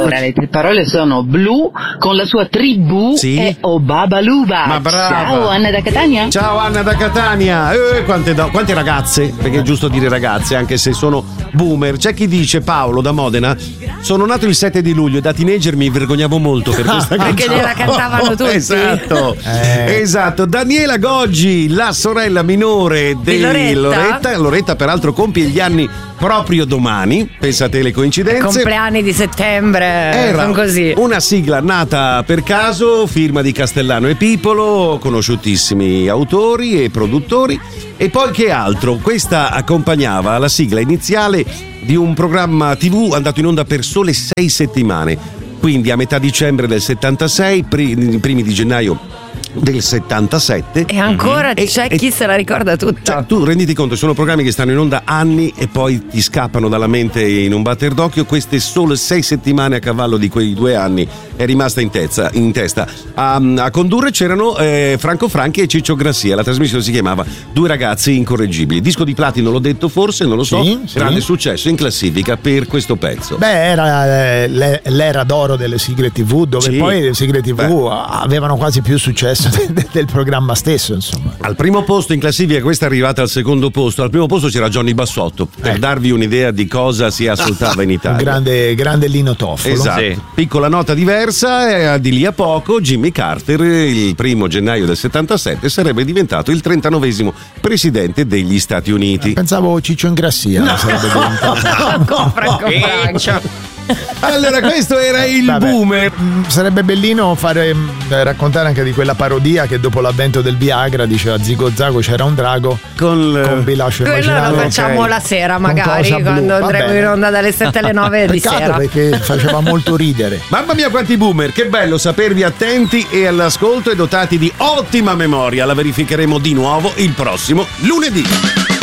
Allora, le parole sono Blu con la sua tribù e Obabaluba. Ma brava. Ciao Anna da Catania. Ciao Anna da Catania. Quante ragazze, perché è giusto dire ragazze anche se sono boomer. C'è chi dice, Paolo da Modena, sono nato il 7 di luglio e da teenager mi vergognavo molto per questa canzone. Perché gliela cantavano tutti. Esatto. Daniela Goggi, la sorella minore di Loretta peraltro compie gli anni proprio domani, pensate le coincidenze. Compleanni di settembre, era sono così. Una sigla nata per caso, firma di Castellano e Pipolo, conosciutissimi autori e produttori. E poi che altro? Questa accompagnava la sigla iniziale di un programma TV andato in onda per sole 6 settimane, quindi a metà dicembre del 76, primi di gennaio del 77. E ancora c'è chi se la ricorda tutta. Cioè, tu renditi conto, sono programmi che stanno in onda anni e poi ti scappano dalla mente in un batter d'occhio. Queste solo 6 settimane a cavallo di quei 2 anni è rimasta in testa. A condurre c'erano Franco Franchi e Ciccio Grassia. La trasmissione si chiamava Due ragazzi incorreggibili. Disco di platino, l'ho detto forse, non lo so. Grande successo in classifica per questo pezzo. Era l'era d'oro delle sigle TV, dove poi le sigle TV avevano quasi più successo del programma stesso, insomma. Al primo posto in classifica, questa è arrivata al secondo posto. Al primo posto c'era Johnny Bassotto, per darvi un'idea di cosa si ascoltava in Italia. Un grande Lino Toffolo. Esatto. Piccola nota diversa, di lì a poco Jimmy Carter, il 1 gennaio del 77, sarebbe diventato il 39esimo presidente degli Stati Uniti. Pensavo Ciccio Ingrassia sarebbe diventato. Allora, questo era il boomer. Sarebbe bellino raccontare anche di quella parodia che dopo l'avvento del Viagra diceva Zigo Zago c'era un drago con Bilascio Quello lo facciamo la sera, magari quando andremo in onda dalle 7 alle 9 di sera. Perché faceva molto ridere. Mamma mia quanti boomer, che bello sapervi attenti e all'ascolto e dotati di ottima memoria. La verificheremo di nuovo il prossimo lunedì.